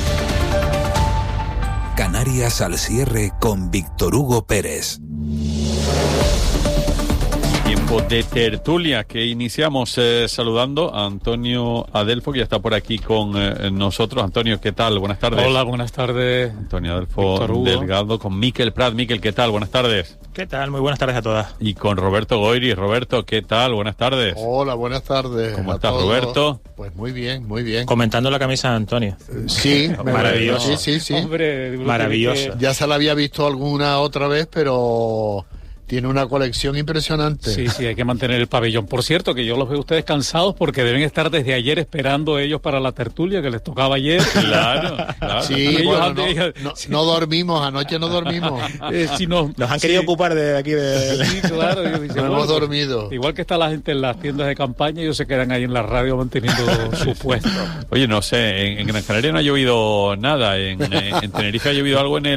Speaker 3: Canarias al cierre con Víctor Hugo Pérez.
Speaker 5: Tiempo de tertulia que iniciamos eh, saludando a Antonio Adelfo, que ya está por aquí con eh, nosotros. Antonio, ¿qué tal? Buenas tardes.
Speaker 13: Hola, buenas tardes.
Speaker 5: Antonio Adelfo Delgado con Miquel Prat. Miquel, ¿qué tal? Buenas tardes.
Speaker 13: ¿Qué tal? Muy buenas tardes a todas.
Speaker 5: Y con Roberto Goyri. Roberto, ¿qué tal? Buenas tardes.
Speaker 14: Hola, buenas tardes.
Speaker 5: ¿Cómo estás, Roberto?
Speaker 14: Pues muy bien, muy bien.
Speaker 13: Comentando la camisa de Antonio.
Speaker 14: Eh, sí,
Speaker 13: maravilloso.
Speaker 14: Sí, sí, sí.
Speaker 13: Hombre, maravilloso.
Speaker 14: Ya se la había visto alguna otra vez, pero tiene una colección impresionante.
Speaker 13: Sí, sí, hay que mantener el pabellón. Por cierto, que yo los veo a ustedes cansados porque deben estar desde ayer esperando ellos para la tertulia que les tocaba ayer.
Speaker 5: Claro, claro.
Speaker 14: Sí, bueno, no, no, no dormimos, anoche no dormimos.
Speaker 13: Eh, si no,
Speaker 15: Nos han
Speaker 13: sí.
Speaker 15: querido ocupar de aquí. De...
Speaker 13: Sí, claro. Yo, dice,
Speaker 14: no
Speaker 13: bueno,
Speaker 14: hemos dormido.
Speaker 13: Igual que está la gente en las tiendas de campaña, ellos se quedan ahí en la radio manteniendo su puesto.
Speaker 5: Oye, no sé, en, en Gran Canaria no ha llovido nada. En, en Tenerife ha llovido algo en el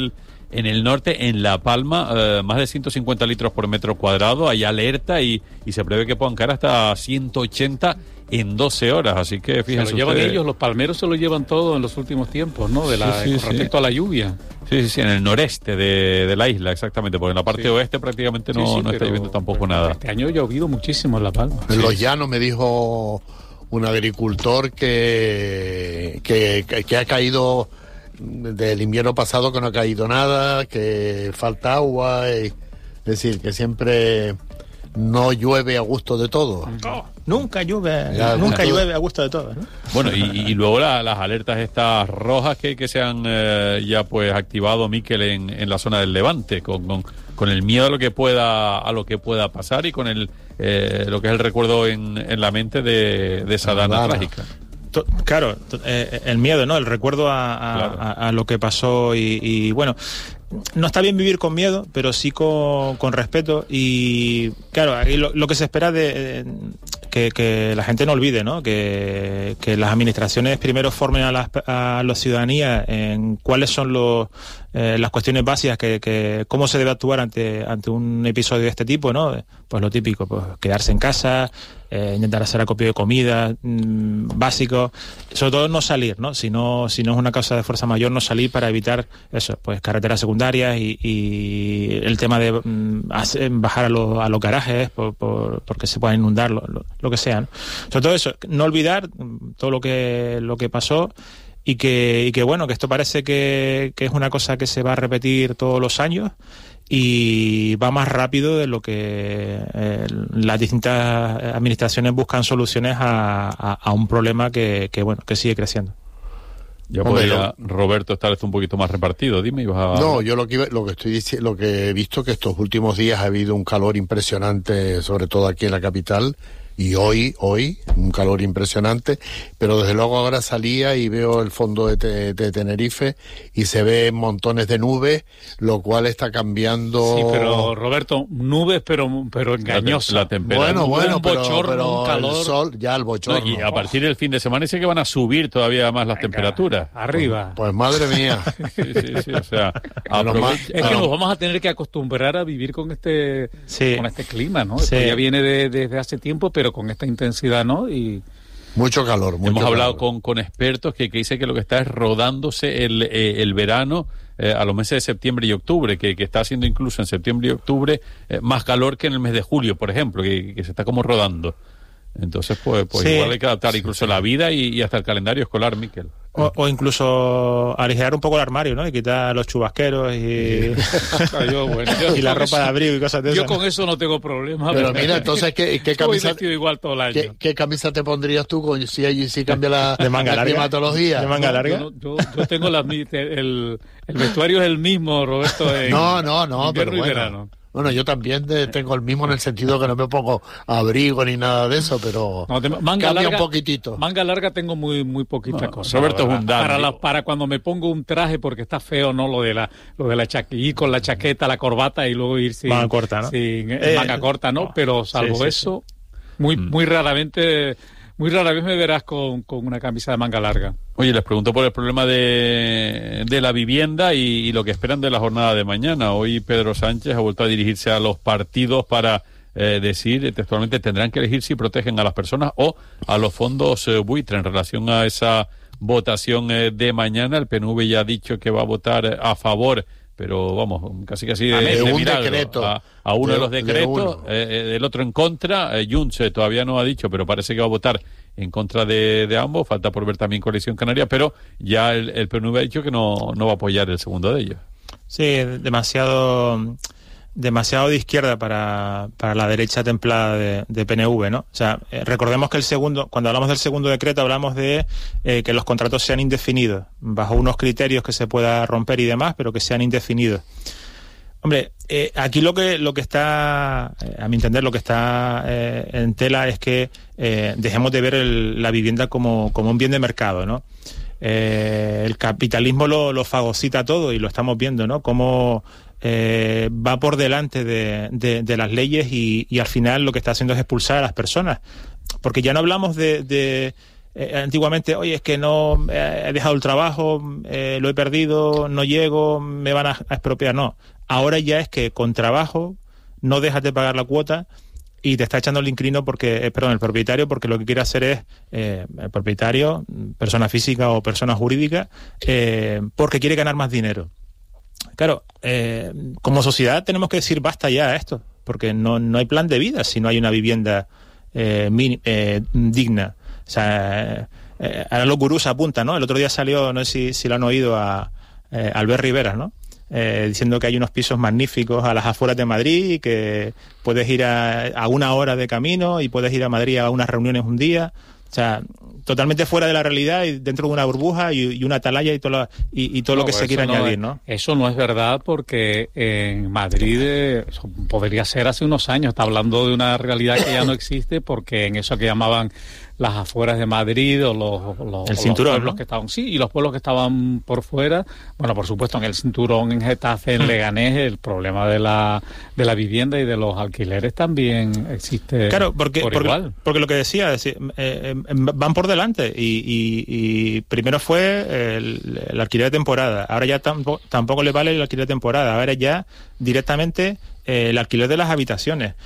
Speaker 5: en el norte, en La Palma, eh, más de ciento cincuenta litros por metro cuadrado, hay alerta y, y se prevé que puedan caer hasta ciento ochenta en doce horas, así que fíjense.
Speaker 13: Se lo llevan
Speaker 5: ustedes.
Speaker 13: ellos, los palmeros se lo llevan todo en los últimos tiempos, ¿no? De la,
Speaker 5: Sí, sí,
Speaker 13: con respecto
Speaker 5: sí.
Speaker 13: a la lluvia.
Speaker 5: Sí, sí, sí, en el noreste de, de la isla, exactamente, porque en la parte
Speaker 13: Sí.
Speaker 5: oeste prácticamente no,
Speaker 13: Sí, sí,
Speaker 5: no está
Speaker 13: pero-
Speaker 5: lloviendo tampoco nada.
Speaker 13: Este año ha llovido muchísimo en La Palma.
Speaker 14: En Los Llanos me dijo un agricultor que, que, que- que ha caído del invierno pasado, que no ha caído nada, que falta agua, y, es decir, que siempre no llueve a gusto de todo.
Speaker 15: No, nunca llueve,
Speaker 14: Ya,
Speaker 15: nunca
Speaker 14: tú-
Speaker 15: llueve a gusto de todo, ¿no?
Speaker 5: Bueno, y, y luego la- las alertas estas rojas que, que se han eh, ya pues activado, Miquel, en, en la zona del Levante, con, con, con el miedo a lo que pueda a lo que pueda pasar y con el eh, lo que es el recuerdo en, en la mente de, de esa dana trágica.
Speaker 15: To- Claro, to- eh, el miedo, ¿no? El recuerdo a, a-
Speaker 5: Claro.
Speaker 15: a- a lo que pasó y, y, bueno, no está bien vivir con miedo, pero sí con, con respeto y claro, ahí lo, lo que se espera de eh, que, que la gente no olvide, ¿no? Que, que las administraciones primero formen a la, a la ciudadanía en cuáles son los eh, las cuestiones básicas, que, que cómo se debe actuar ante ante un episodio de este tipo, ¿no? Pues lo típico, pues quedarse en casa, eh, intentar hacer acopio de comida mmm, básico, sobre todo no salir, ¿no? Si no, si no es una causa de fuerza mayor, no salir para evitar eso, pues carreteras secundarias y, y el tema de mmm, hacer, bajar a, lo, a los garajes por, por, porque se puedan inundar, lo, lo, lo que sea, ¿no? Sobre todo eso, no olvidar mm, todo lo que lo que pasó. Y que, y que bueno, que esto parece que, que es una cosa que se va a repetir todos los años y va más rápido de lo que eh, las distintas administraciones buscan soluciones a, a, a un problema que, que bueno que sigue creciendo.
Speaker 5: Ya
Speaker 14: Hombre,
Speaker 5: podría Roberto estar esto un poquito más repartido, dime, ibas a...
Speaker 14: No, yo lo que iba- lo que estoy diciendo, lo que he visto que estos últimos días ha habido un calor impresionante, sobre todo aquí en la capital, y hoy, hoy, un calor impresionante, pero desde luego ahora salía y veo el fondo de, Te- de Tenerife y se ven montones de nubes, lo cual está cambiando.
Speaker 13: Sí, pero Roberto, nubes, pero pero engañosas.
Speaker 5: La, la temperatura.
Speaker 14: Bueno, bueno,
Speaker 13: un
Speaker 14: pero,
Speaker 13: bochorno,
Speaker 14: pero
Speaker 13: un calor.
Speaker 14: el sol, ya el bochorno.
Speaker 5: No, y a partir del fin de semana dice que van a subir todavía más las temperaturas.
Speaker 13: Arriba.
Speaker 14: Pues madre mía.
Speaker 5: Sí, sí, sí, o sea,
Speaker 14: Menos mal-
Speaker 5: aprovecha-
Speaker 13: Es que nos vamos a tener que acostumbrar a vivir con este
Speaker 15: Sí.
Speaker 13: con este clima, ¿no?
Speaker 15: Sí.
Speaker 13: Esto ya viene de- desde hace tiempo, pero con esta intensidad, ¿no? Y
Speaker 14: Mucho calor, mucho
Speaker 5: Hemos hablado
Speaker 14: calor.
Speaker 5: con, con expertos que, que dicen que lo que está es rodándose el, eh, el verano eh, a los meses de septiembre y octubre, que, que está haciendo incluso en septiembre y octubre eh, más calor que en el mes de julio, por ejemplo, que, que se está como rodando. Entonces, pues, pues
Speaker 15: Sí.
Speaker 5: igual hay que adaptar incluso la vida y, y hasta el calendario escolar, Miquel.
Speaker 15: O, o incluso aligerar un poco el armario, ¿no? Y quitar los chubasqueros y,
Speaker 13: yo, bueno, yo
Speaker 15: y la
Speaker 13: con
Speaker 15: ropa
Speaker 13: eso-
Speaker 15: de abrigo y cosas de
Speaker 13: yo
Speaker 15: esas.
Speaker 13: con eso no tengo problema.
Speaker 14: Pero mira, entonces, ¿qué, qué
Speaker 13: Estoy
Speaker 14: camisa,
Speaker 13: vestido igual todo el año.
Speaker 14: qué, qué camisa te pondrías tú con, si, hay- si cambia la,
Speaker 15: ¿De manga
Speaker 14: la
Speaker 15: larga?
Speaker 14: climatología?
Speaker 15: ¿De manga
Speaker 13: No,
Speaker 15: larga?
Speaker 13: Yo, no- yo, yo tengo la, mi- el, el vestuario es el mismo, Roberto. En
Speaker 14: No, no, no,
Speaker 13: invierno
Speaker 14: pero
Speaker 13: y
Speaker 14: bueno.
Speaker 13: verano.
Speaker 14: Bueno, yo también de- tengo el mismo en el sentido que no me pongo abrigo ni nada de eso, pero
Speaker 13: No, te- manga
Speaker 14: cambia
Speaker 13: larga,
Speaker 14: un poquitito.
Speaker 13: Manga larga tengo muy muy poquita
Speaker 5: No,
Speaker 13: cosa.
Speaker 5: Roberto
Speaker 13: la
Speaker 5: es un
Speaker 13: verdad.
Speaker 5: dandy.
Speaker 13: para, la- para cuando me pongo un traje porque está feo, no lo de la lo de la chaqueta, ir con la chaqueta, la corbata y luego ir sin
Speaker 15: Manga corta, ¿no?
Speaker 13: sin eh,
Speaker 15: Eh,
Speaker 13: manga corta, ¿no? Pero salvo
Speaker 15: sí, sí,
Speaker 13: eso, muy muy raramente muy rara vez me verás con, con una camisa de manga larga.
Speaker 5: Oye, les pregunto por el problema de, de la vivienda y, y lo que esperan de la jornada de mañana. Hoy Pedro Sánchez ha vuelto a dirigirse a los partidos para eh, decir, eh, textualmente, tendrán que elegir si protegen a las personas o a los fondos eh, buitre. En relación a esa votación eh, de mañana, el P N V ya ha dicho que va a votar eh, a favor, pero vamos, casi casi de,
Speaker 14: De
Speaker 5: de
Speaker 14: un
Speaker 5: milagro,
Speaker 14: decreto.
Speaker 5: a, a uno de,
Speaker 14: De-
Speaker 5: los
Speaker 14: de
Speaker 5: decretos,
Speaker 14: uno.
Speaker 5: eh, eh, del otro en contra. eh, Junts eh, todavía no ha dicho, pero parece que va a votar en contra de, de ambos. Falta por ver también Coalición Canaria, pero ya el, el P N V ha dicho que no, no va a apoyar el segundo de ellos.
Speaker 15: Sí, demasiado demasiado de izquierda para, para la derecha templada de, de P N V, ¿no? O sea, eh, recordemos que el segundo, cuando hablamos del segundo decreto, hablamos de eh, que los contratos sean indefinidos, bajo unos criterios que se pueda romper y demás, pero que sean indefinidos. Hombre, eh, aquí lo que lo que está, eh, a mi entender, lo que está eh, en tela es que eh, dejemos de ver el, la vivienda como, como un bien de mercado, ¿no? Eh, el capitalismo lo, lo fagocita todo y lo estamos viendo, ¿no? Cómo eh, va por delante de, de, de las leyes y, y al final lo que está haciendo es expulsar a las personas. Porque ya no hablamos de, de eh, antiguamente, oye, es que no eh, he dejado el trabajo, eh, lo he perdido, no llego, me van a, a expropiar. No, ahora ya es que con trabajo no dejas de pagar la cuota y te está echando el inquilino porque, eh, perdón, el propietario, porque lo que quiere hacer es, eh, el propietario, persona física o persona jurídica, eh, porque quiere ganar más dinero. Claro, eh, como sociedad tenemos que decir basta ya a esto, porque no, no hay plan de vida si no hay una vivienda eh, min, eh, digna. O sea, eh, ahora los gurús apuntan, ¿no? El otro día salió, no sé si, si lo han oído, a eh, Albert Rivera, ¿no? Eh, diciendo que hay unos pisos magníficos a las afueras de Madrid y que puedes ir a, a una hora de camino y puedes ir a Madrid a unas reuniones un día. O sea, totalmente fuera de la realidad y dentro de una burbuja y, y una atalaya y todo lo, y, y todo
Speaker 13: no,
Speaker 15: lo que se quiera
Speaker 13: no
Speaker 15: añadir,
Speaker 13: es,
Speaker 15: ¿no?
Speaker 13: Eso no es verdad porque en Madrid eh, podría ser hace unos años. Está hablando de una realidad que ya no existe porque en eso que llamaban las afueras de Madrid o los, los,
Speaker 15: el cinturón,
Speaker 13: los pueblos
Speaker 15: ¿no?
Speaker 13: que estaban, sí, y los pueblos que estaban por fuera, bueno, por supuesto en el cinturón, en Getafe, en Leganés, el problema de la de la vivienda y de los alquileres también existe.
Speaker 15: Claro, porque
Speaker 13: por
Speaker 15: porque,
Speaker 13: igual.
Speaker 15: porque lo que decía, es decir, eh, eh, van por delante y, y, y primero fue el, el alquiler de temporada, ahora ya tampoco, tampoco le vale el alquiler de temporada, ahora ya directamente eh, el alquiler de las habitaciones.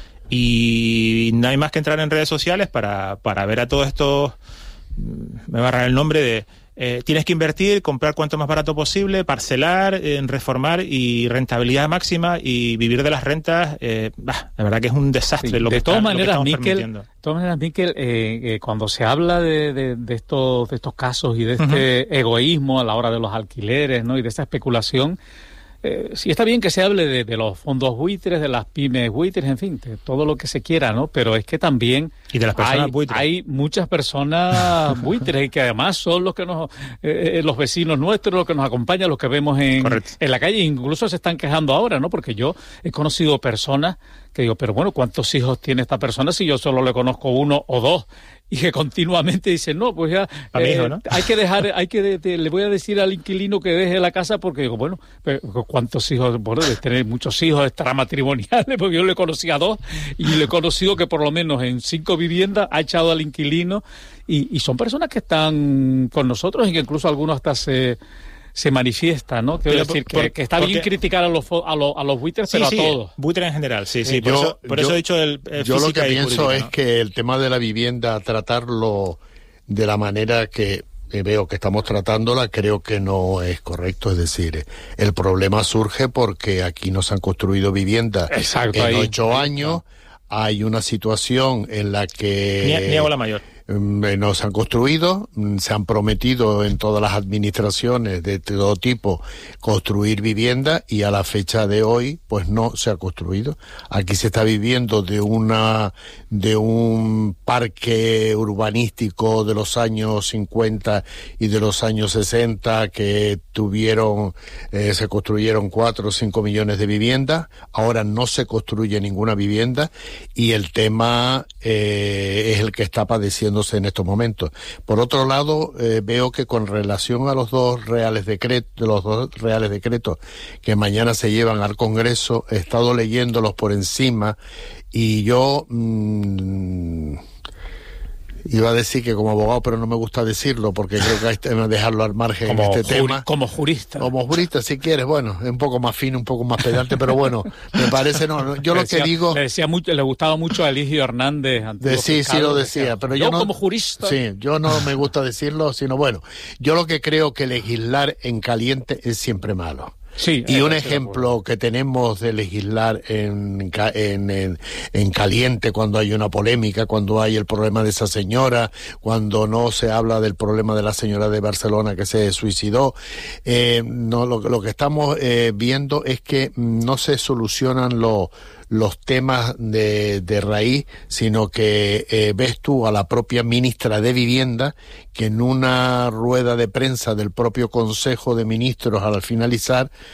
Speaker 15: Y no hay más que entrar en redes sociales para, para ver a todos estos, me va a agarrar el nombre de, eh, tienes que invertir, comprar cuanto más barato posible, parcelar, eh, reformar y rentabilidad máxima y vivir de las rentas. Eh, bah, la verdad que es un desastre.
Speaker 13: Sí,
Speaker 15: lo,
Speaker 13: de
Speaker 15: que
Speaker 13: todas
Speaker 15: está,
Speaker 13: maneras,
Speaker 15: lo que
Speaker 13: Miquel,
Speaker 15: permitiendo.
Speaker 13: de todas maneras, Miquel, eh, eh, cuando se habla de, de, de estos de estos casos y de este uh-huh. egoísmo a la hora de los alquileres, ¿no? Y de esta especulación, Eh, sí está bien que se hable de, de los fondos buitres, de las pymes buitres, en fin, de todo lo que se quiera, ¿no? Pero es que también
Speaker 15: y de las personas
Speaker 13: hay,
Speaker 15: buitres.
Speaker 13: hay muchas personas buitres y que además son los que nos, eh, los vecinos nuestros, los que nos acompañan, los que vemos en, en la calle, incluso se están quejando ahora, ¿no? Porque yo he conocido personas que digo, pero bueno, ¿cuántos hijos tiene esta persona si yo solo le conozco uno o dos? Y que continuamente dicen, no, pues ya
Speaker 15: a mi hijo, ¿no?
Speaker 13: hay que dejar, hay que de, de, le voy a decir al inquilino que deje la casa porque digo, bueno, pero ¿cuántos hijos? Bueno, de tener muchos hijos extramatrimoniales, porque yo le conocí a dos y le he conocido que por lo menos en cinco viviendas ha echado al inquilino y, y son personas que están con nosotros y que incluso algunos hasta se se manifiesta, ¿no? Quiero decir que,
Speaker 15: por,
Speaker 13: que está bien criticar a los a los, a los buitres,
Speaker 15: sí,
Speaker 13: pero
Speaker 15: sí,
Speaker 13: a todos.
Speaker 15: Buitres en general, sí, sí. Por,
Speaker 14: yo,
Speaker 15: eso, por
Speaker 14: yo,
Speaker 15: eso he dicho el, el
Speaker 14: yo lo que pienso
Speaker 15: jurídica,
Speaker 14: es
Speaker 15: ¿no?
Speaker 14: que el tema de la vivienda, tratarlo de la manera que veo que estamos tratándola, creo que no es correcto. Es decir, el problema surge porque aquí no se han construido viviendas
Speaker 13: Exacto,
Speaker 14: en
Speaker 13: ahí,
Speaker 14: ocho
Speaker 13: ahí,
Speaker 14: años. Hay una situación en la que...
Speaker 15: Niego la mayor.
Speaker 14: No se han construido, se han prometido en todas las administraciones de todo tipo construir vivienda y a la fecha de hoy pues no se ha construido. Aquí se está viviendo de una de un parque urbanístico de los años cincuenta y de los años sesenta que tuvieron, eh, se construyeron cuatro o cinco millones de viviendas. Ahora no se construye ninguna vivienda y el tema eh, es el que está padeciendo en estos momentos. Por otro lado, eh, veo que con relación a los dos reales decretos, los dos reales decretos que mañana se llevan al Congreso, he estado leyéndolos por encima y yo mmm, iba a decir que como abogado, pero no me gusta decirlo porque creo que hay que dejarlo al margen
Speaker 13: como
Speaker 14: en este
Speaker 13: juri,
Speaker 14: tema.
Speaker 13: Como jurista.
Speaker 14: Como jurista, si quieres, bueno, es un poco más fino, un poco más pedante, pero bueno, me parece, no, no yo
Speaker 13: le
Speaker 14: lo
Speaker 13: decía,
Speaker 14: que digo...
Speaker 13: Le decía mucho, le gustaba mucho a Eligio Hernández.
Speaker 14: De, sí, sí lo decía, decía pero yo, yo no...
Speaker 13: como jurista...
Speaker 14: Sí, yo no me gusta decirlo, sino bueno, yo lo que creo que legislar en caliente es siempre malo.
Speaker 13: Sí,
Speaker 14: y un ejemplo que tenemos de legislar en, en, en, en caliente cuando hay una polémica, cuando hay el problema de esa señora, cuando no se habla del problema de la señora de Barcelona que se suicidó, eh, no, lo, lo que estamos eh, viendo es que no se solucionan los los temas de, de raíz, sino que eh, ves tú a la propia ministra de Vivienda que en una rueda de prensa del propio Consejo de Ministros al finalizar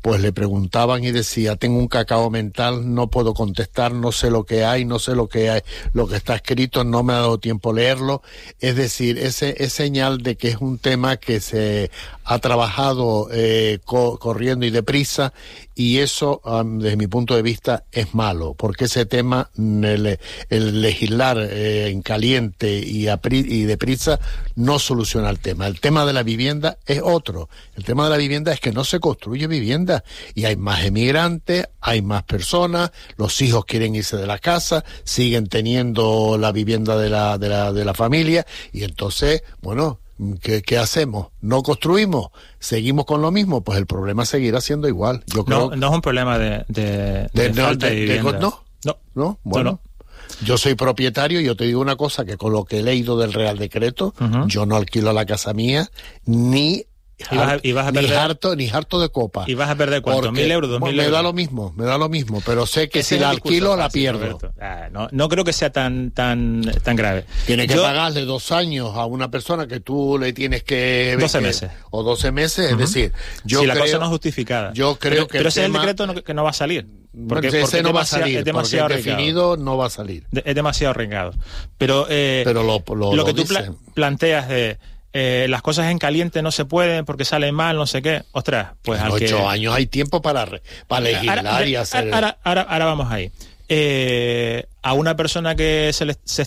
Speaker 14: pues le preguntaban y decía, tengo un cacao mental, no puedo contestar, no sé lo que hay, no sé lo que hay, lo que está escrito, no me ha dado tiempo leerlo. Es decir, ese es señal de que es un tema que se ha trabajado eh, co- corriendo y deprisa, y eso, um, desde mi punto de vista, es malo, porque ese tema, el, el legislar eh, en caliente y, apri- y deprisa, no soluciona el tema. El tema de la vivienda es otro. El tema de la vivienda es que no se construye vivienda, y hay más emigrantes, hay más personas, los hijos quieren irse de la casa, siguen teniendo la vivienda de la, de la, de la familia, y entonces, bueno, ¿Qué, ¿qué hacemos? ¿No construimos? ¿Seguimos con lo mismo? Pues el problema seguirá siendo igual. Yo creo
Speaker 15: no, no es un problema de, de,
Speaker 14: de,
Speaker 15: de
Speaker 14: no,
Speaker 15: falta de,
Speaker 14: de,
Speaker 15: de
Speaker 14: de no,
Speaker 15: no,
Speaker 14: no, bueno. No, no. Yo soy propietario y yo te digo una cosa, que con lo que he leído del Real Decreto, uh-huh. yo no alquilo la casa mía, ni...
Speaker 15: Y vas a, y vas a perder,
Speaker 14: ni harto ni harto de copa.
Speaker 15: ¿Y vas a perder cuánto? ¿Mil euros? ¿Dos mil
Speaker 14: me
Speaker 15: euros?
Speaker 14: da lo mismo, me da lo mismo, pero sé que
Speaker 15: Ese
Speaker 14: si la alquilo
Speaker 15: fácil,
Speaker 14: la pierdo.
Speaker 15: Ah, no, no creo que sea tan tan tan grave.
Speaker 14: Tienes que
Speaker 15: Yo,
Speaker 14: pagarle dos años a una persona que tú le tienes que...
Speaker 15: doce
Speaker 14: que,
Speaker 15: meses.
Speaker 14: O doce meses, uh-huh. es decir... yo
Speaker 15: si
Speaker 14: creo,
Speaker 15: la cosa no es justificada.
Speaker 14: Yo creo
Speaker 15: pero,
Speaker 14: que
Speaker 15: Pero ese
Speaker 14: tema,
Speaker 15: es el decreto no, que no va a salir. Porque,
Speaker 14: ese
Speaker 15: porque
Speaker 14: no va a
Speaker 15: demasiado,
Speaker 14: salir,
Speaker 15: es demasiado
Speaker 14: porque definido no va a salir.
Speaker 15: De, es demasiado arriesgado. Pero, eh,
Speaker 14: pero lo, lo,
Speaker 15: lo, lo que
Speaker 14: lo
Speaker 15: tú pla- planteas de... Eh, las cosas en caliente no se pueden porque salen mal, no sé qué. Ostras, pues
Speaker 14: en
Speaker 15: al
Speaker 14: ocho
Speaker 15: que...
Speaker 14: años hay tiempo para, para legislar
Speaker 15: ahora,
Speaker 14: y hacer...
Speaker 15: Ahora, ahora, ahora vamos ahí. Eh, a una persona que se, le, se,